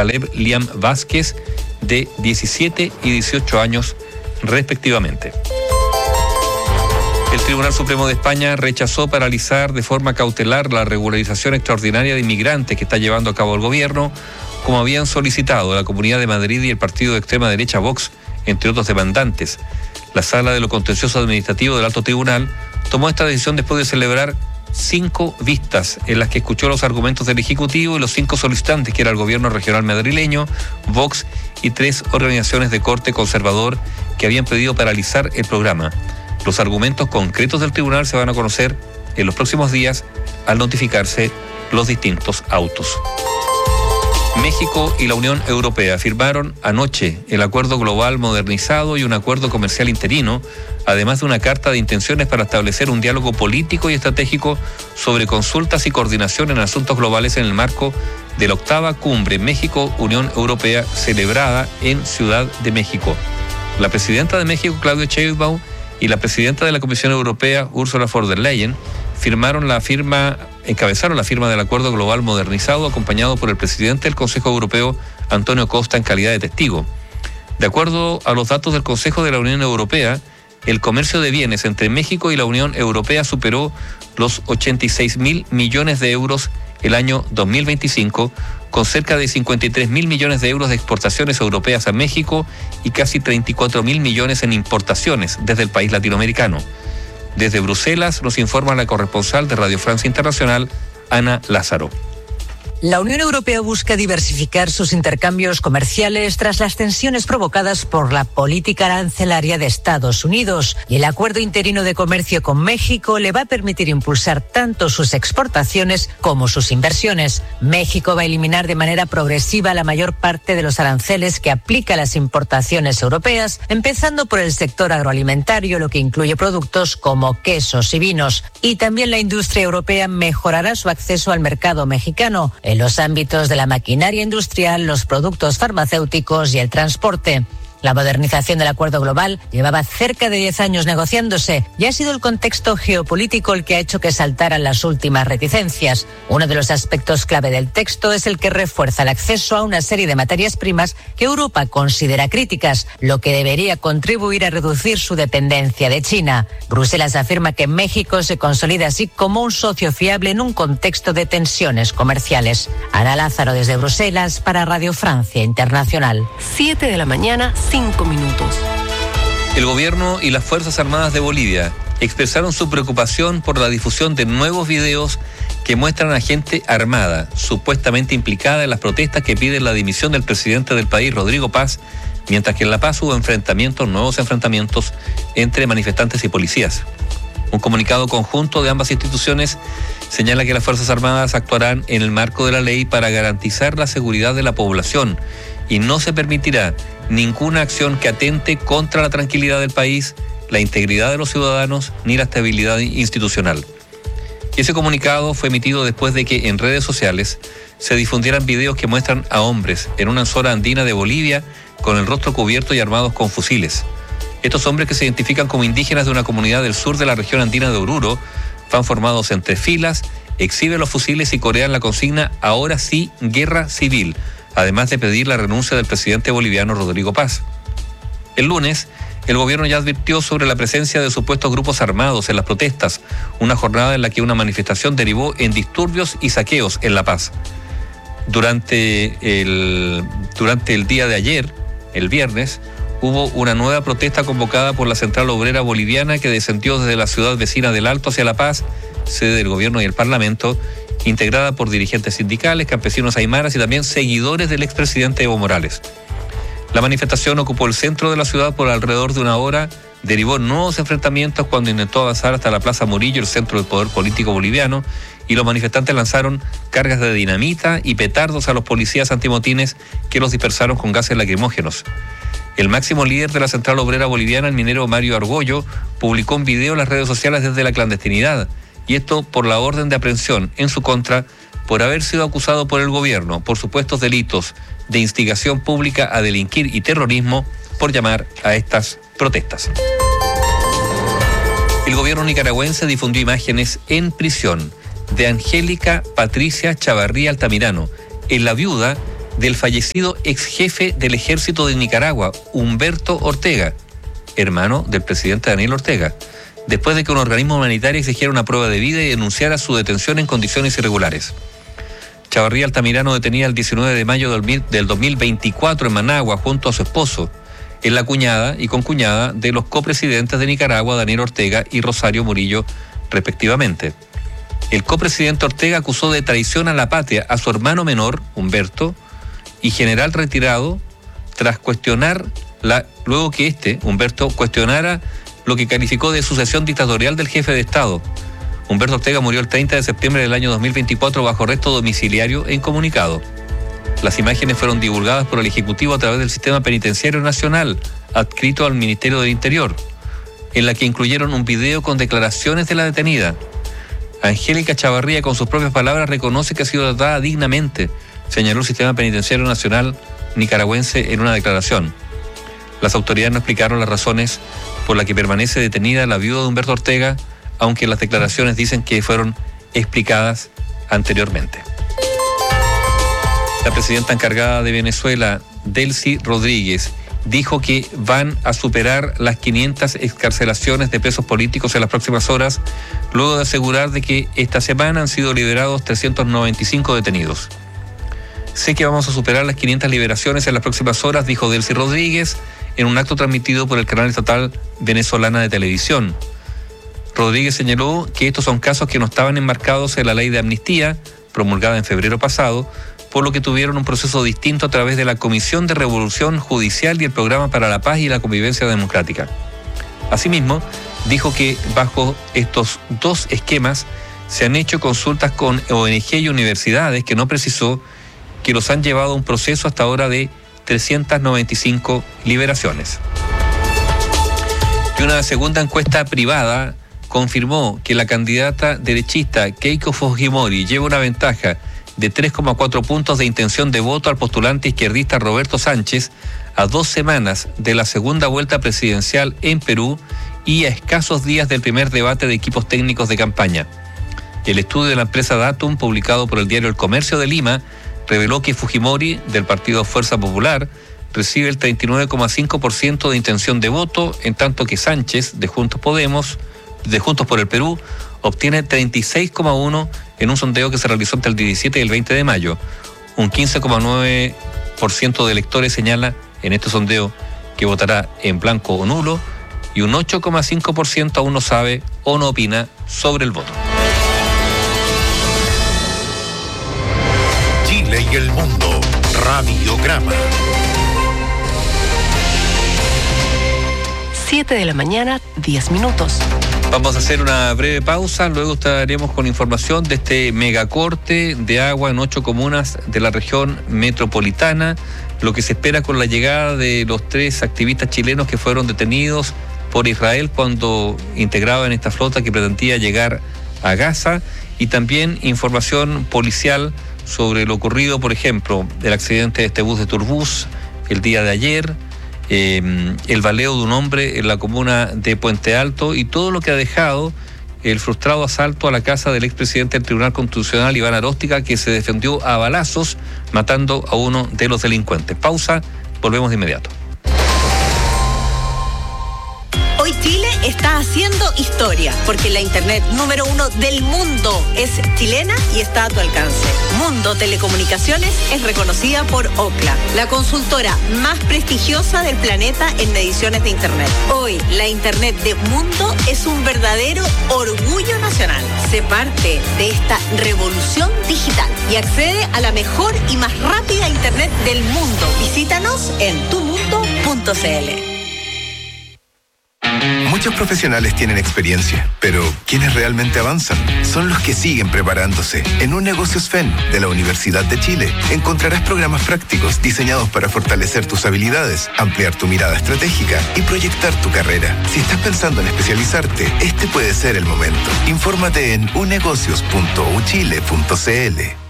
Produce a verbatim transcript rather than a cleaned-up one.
Caleb Liam Vázquez, de diecisiete y dieciocho años respectivamente. El Tribunal Supremo de España rechazó paralizar de forma cautelar la regularización extraordinaria de inmigrantes que está llevando a cabo el gobierno, como habían solicitado la Comunidad de Madrid y el partido de extrema derecha Vox, entre otros demandantes. La Sala de lo Contencioso Administrativo del Alto Tribunal tomó esta decisión después de celebrar cinco vistas en las que escuchó los argumentos del Ejecutivo y los cinco solicitantes, que era el Gobierno Regional Madrileño, Vox y tres organizaciones de corte conservador que habían pedido paralizar el programa. Los argumentos concretos del tribunal se van a conocer en los próximos días al notificarse los distintos autos. México y la Unión Europea firmaron anoche el Acuerdo Global Modernizado y un acuerdo comercial interino, además de una carta de intenciones para establecer un diálogo político y estratégico sobre consultas y coordinación en asuntos globales en el marco de la octava cumbre México-Unión Europea celebrada en Ciudad de México. La presidenta de México, Claudia Sheinbaum, y la presidenta de la Comisión Europea, Ursula von der Leyen, firmaron la firma, encabezaron la firma del Acuerdo Global Modernizado, acompañado por el presidente del Consejo Europeo, Antonio Costa, en calidad de testigo. De acuerdo a los datos del Consejo de la Unión Europea, el comercio de bienes entre México y la Unión Europea superó los ochenta y seis mil millones de euros el año dos mil veinticinco, con cerca de cincuenta y tres mil millones de euros de exportaciones europeas a México y casi treinta y cuatro mil millones en importaciones desde el país latinoamericano. Desde Bruselas nos informa la corresponsal de Radio Francia Internacional, Ana Lázaro. La Unión Europea busca diversificar sus intercambios comerciales tras las tensiones provocadas por la política arancelaria de Estados Unidos, y el acuerdo interino de comercio con México le va a permitir impulsar tanto sus exportaciones como sus inversiones. México va a eliminar de manera progresiva la mayor parte de los aranceles que aplica a las importaciones europeas, empezando por el sector agroalimentario, lo que incluye productos como quesos y vinos. Y también la industria europea mejorará su acceso al mercado mexicano en los ámbitos de la maquinaria industrial, los productos farmacéuticos y el transporte. La modernización del acuerdo global llevaba cerca de diez años negociándose y ha sido el contexto geopolítico el que ha hecho que saltaran las últimas reticencias. Uno de los aspectos clave del texto es el que refuerza el acceso a una serie de materias primas que Europa considera críticas, lo que debería contribuir a reducir su dependencia de China. Bruselas afirma que México se consolida así como un socio fiable en un contexto de tensiones comerciales. Ana Lázaro desde Bruselas para Radio Francia Internacional. Siete de la mañana, cinco minutos. El gobierno y las Fuerzas Armadas de Bolivia expresaron su preocupación por la difusión de nuevos videos que muestran a gente armada, supuestamente implicada en las protestas que piden la dimisión del presidente del país, Rodrigo Paz, mientras que en La Paz hubo enfrentamientos, nuevos enfrentamientos entre manifestantes y policías. Un comunicado conjunto de ambas instituciones señala que las Fuerzas Armadas actuarán en el marco de la ley para garantizar la seguridad de la población y no se permitirá ninguna acción que atente contra la tranquilidad del país, la integridad de los ciudadanos ni la estabilidad institucional. Ese comunicado fue emitido después de que en redes sociales se difundieran videos que muestran a hombres en una zona andina de Bolivia con el rostro cubierto y armados con fusiles. Estos hombres, que se identifican como indígenas de una comunidad del sur de la región andina de Oruro, van formados en tres filas, exhiben los fusiles y corean la consigna "Ahora sí, guerra civil", además de pedir la renuncia del presidente boliviano Rodrigo Paz. El lunes, el gobierno ya advirtió sobre la presencia de supuestos grupos armados en las protestas, una jornada en la que una manifestación derivó en disturbios y saqueos en La Paz. Durante el, durante el día de ayer, el viernes, hubo una nueva protesta convocada por la Central Obrera Boliviana que descendió desde la ciudad vecina del Alto hacia La Paz, sede del gobierno y el Parlamento, integrada por dirigentes sindicales, campesinos aymaras y también seguidores del expresidente Evo Morales. La manifestación ocupó el centro de la ciudad por alrededor de una hora, derivó en nuevos enfrentamientos cuando intentó avanzar hasta la Plaza Murillo, el centro del poder político boliviano, y los manifestantes lanzaron cargas de dinamita y petardos a los policías antimotines que los dispersaron con gases lacrimógenos. El máximo líder de la Central Obrera Boliviana, el minero Mario Argollo, publicó un video en las redes sociales desde la clandestinidad, y esto por la orden de aprehensión en su contra por haber sido acusado por el gobierno por supuestos delitos de instigación pública a delinquir y terrorismo por llamar a estas protestas. El gobierno nicaragüense difundió imágenes en prisión de Angélica Patricia Chavarría Altamirano, en la viuda del fallecido ex jefe del ejército de Nicaragua, Humberto Ortega, hermano del presidente Daniel Ortega, después de que un organismo humanitario exigiera una prueba de vida y denunciara su detención en condiciones irregulares. Chavarría Altamirano, detenida el diecinueve de mayo del dos mil veinticuatro en Managua junto a su esposo, es la cuñada y concuñada de los copresidentes de Nicaragua, Daniel Ortega y Rosario Murillo, respectivamente. El copresidente Ortega acusó de traición a la patria a su hermano menor, Humberto, y general retirado, tras cuestionar, la, luego que este, Humberto, cuestionara lo que calificó de sucesión dictatorial del jefe de Estado. Humberto Ortega murió el treinta de septiembre del año dos mil veinticuatro bajo arresto domiciliario e incomunicado. Las imágenes fueron divulgadas por el Ejecutivo a través del Sistema Penitenciario Nacional, adscrito al Ministerio del Interior, en la que incluyeron un video con declaraciones de la detenida. Angélica Chavarría, con sus propias palabras, reconoce que ha sido tratada dignamente, señaló el Sistema Penitenciario Nacional nicaragüense en una declaración. Las autoridades no explicaron las razones por las que permanece detenida la viuda de Humberto Ortega, aunque las declaraciones dicen que fueron explicadas anteriormente. La presidenta encargada de Venezuela, Delcy Rodríguez, dijo que van a superar las quinientas excarcelaciones de presos políticos en las próximas horas, luego de asegurar de que esta semana han sido liberados trescientos noventa y cinco detenidos. Sé que vamos a superar las quinientas liberaciones en las próximas horas, dijo Delcy Rodríguez en un acto transmitido por el canal estatal venezolana de televisión. Rodríguez señaló que estos son casos que no estaban enmarcados en la ley de amnistía, promulgada en febrero pasado, por lo que tuvieron un proceso distinto a través de la Comisión de Revolución Judicial y el Programa para la Paz y la Convivencia Democrática. Asimismo, dijo que bajo estos dos esquemas se han hecho consultas con O N G y universidades, que no precisó, que los han llevado a un proceso hasta ahora de trescientas noventa y cinco liberaciones. Y una segunda encuesta privada confirmó que la candidata derechista Keiko Fujimori lleva una ventaja de tres coma cuatro puntos de intención de voto al postulante izquierdista Roberto Sánchez a dos semanas de la segunda vuelta presidencial en Perú y a escasos días del primer debate de equipos técnicos de campaña. El estudio de la empresa Datum, publicado por el diario El Comercio de Lima, reveló que Fujimori, del partido Fuerza Popular, recibe el treinta y nueve coma cinco por ciento de intención de voto, en tanto que Sánchez, de Juntos Podemos, de Juntos por el Perú, obtiene treinta y seis coma uno por ciento en un sondeo que se realizó entre el diecisiete y el veinte de mayo. Un quince coma nueve por ciento de electores señala en este sondeo que votará en blanco o nulo, y un ocho coma cinco por ciento aún no sabe o no opina sobre el voto. Chile y el mundo, Radiograma. siete de la mañana, diez minutos. Vamos a hacer una breve pausa, luego estaremos con información de este megacorte de agua en ocho comunas de la región metropolitana, lo que se espera con la llegada de los tres activistas chilenos que fueron detenidos por Israel cuando integraban esta flota que pretendía llegar a Gaza, y también información policial sobre lo ocurrido, por ejemplo, el accidente de este bus de Turbus el día de ayer, eh, el baleo de un hombre en la comuna de Puente Alto y todo lo que ha dejado el frustrado asalto a la casa del expresidente del Tribunal Constitucional, Iván Aróstica, que se defendió a balazos matando a uno de los delincuentes. Pausa, volvemos de inmediato. Hoy Chile está haciendo historia, porque la internet número uno del mundo es chilena y está a tu alcance. Mundo Telecomunicaciones es reconocida por Ookla, la consultora más prestigiosa del planeta en mediciones de internet. Hoy, la internet de Mundo es un verdadero orgullo nacional. Sé parte de esta revolución digital y accede a la mejor y más rápida internet del mundo. Visítanos en tu mundo punto c l. Muchos profesionales tienen experiencia, pero quienes realmente avanzan son los que siguen preparándose. En UNegocios F E N de la Universidad de Chile encontrarás programas prácticos diseñados para fortalecer tus habilidades, ampliar tu mirada estratégica y proyectar tu carrera. Si estás pensando en especializarte, este puede ser el momento. Infórmate en unegocios punto u chile punto c l.